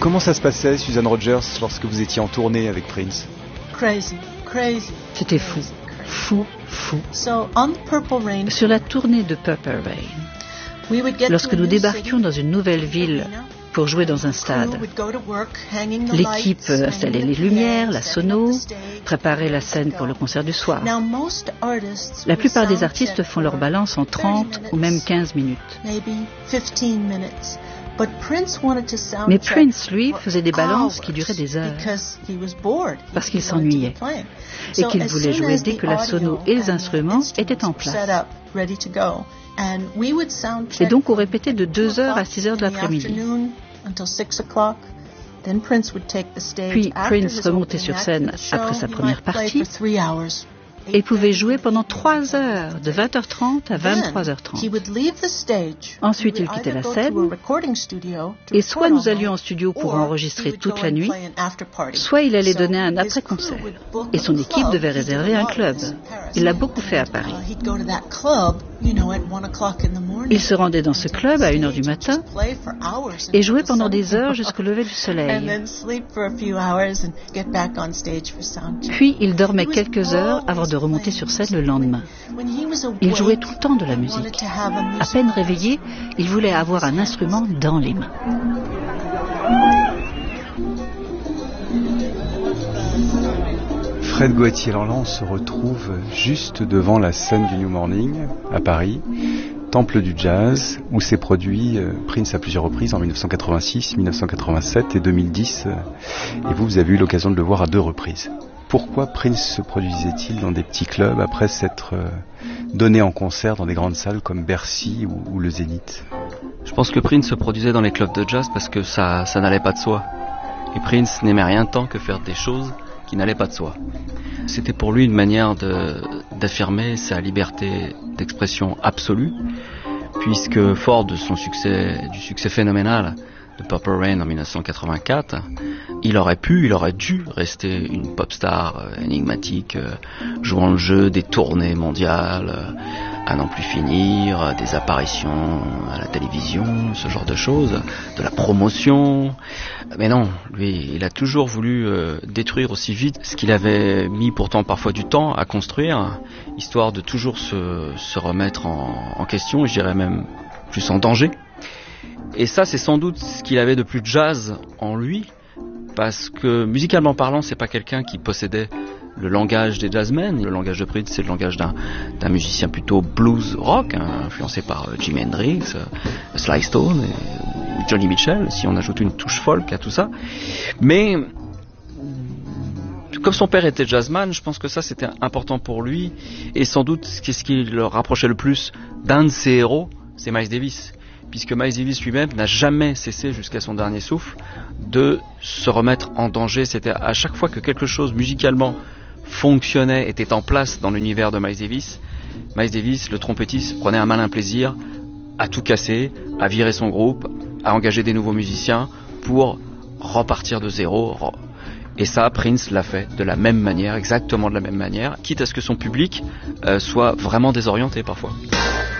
Comment ça se passait, Susan Rogers, lorsque vous étiez en tournée avec Prince? C'était fou. Fou. Sur la tournée de Purple Rain, lorsque nous débarquions dans une nouvelle ville pour jouer dans un stade, l'équipe installait les lumières, la sono, préparait la scène pour le concert du soir. La plupart des artistes font leur balance en 30 ou même 15 minutes. Mais Prince, lui, faisait des balances qui duraient des heures parce qu'il s'ennuyait et qu'il voulait jouer dès que la sono et les instruments étaient en place. Et donc on répétait de 2h à 6h de l'après-midi. Puis Prince remontait sur scène après sa première partie et pouvait jouer pendant 3 heures, de 20h30 à 23h30. Ensuite, il quittait la scène et soit nous allions en studio pour enregistrer toute la nuit, soit il allait donner un après-concert. Et son équipe devait réserver un club. Il l'a beaucoup fait à Paris. Il se rendait dans ce club à 1h du matin et jouait pendant des heures jusqu'au lever du soleil. Puis il dormait quelques heures avant de remonter sur scène le lendemain. Il jouait tout le temps de la musique. À peine réveillé, il voulait avoir un instrument dans les mains. Fred Goatier-Lanlan se retrouve juste devant la scène du New Morning, à Paris, temple du jazz, où s'est produit Prince à plusieurs reprises, en 1986, 1987 et 2010. Et vous avez eu l'occasion de le voir à 2 reprises. Pourquoi Prince se produisait-il dans des petits clubs après s'être donné en concert dans des grandes salles comme Bercy ou le Zénith? Je pense que Prince se produisait dans les clubs de jazz parce que ça n'allait pas de soi. Et Prince n'aimait rien tant que faire des choses qui n'allaient pas de soi. C'était pour lui une manière d'affirmer sa liberté d'expression absolue, puisque fort de son succès, du succès phénoménal de Purple Rain en 1984, il aurait dû rester une pop star énigmatique, jouant le jeu des tournées mondiales, à n'en plus finir, des apparitions à la télévision, ce genre de choses, de la promotion. Mais non, lui, il a toujours voulu détruire aussi vite ce qu'il avait mis pourtant parfois du temps à construire, histoire de toujours se remettre en question, et je dirais même plus en danger. Et ça, c'est sans doute ce qu'il avait de plus jazz en lui, parce que musicalement parlant, c'est pas quelqu'un qui possédait le langage des jazzmen. Le langage de Prince, c'est le langage d'un musicien plutôt blues rock, influencé par Jimi Hendrix, Sly Stone et Johnny Mitchell, si on ajoute une touche folk à tout ça. Mais comme son père était jazzman, je pense que ça c'était important pour lui, et sans doute ce qui le rapprochait le plus d'un de ses héros, c'est Miles Davis. Puisque Miles Davis lui-même n'a jamais cessé jusqu'à son dernier souffle de se remettre en danger. C'était à chaque fois que quelque chose musicalement fonctionnait, était en place dans l'univers de Miles Davis, le trompettiste, prenait un malin plaisir à tout casser, à virer son groupe, à engager des nouveaux musiciens pour repartir de zéro. Et ça, Prince l'a fait de la même manière, exactement de la même manière, quitte à ce que son public soit vraiment désorienté parfois.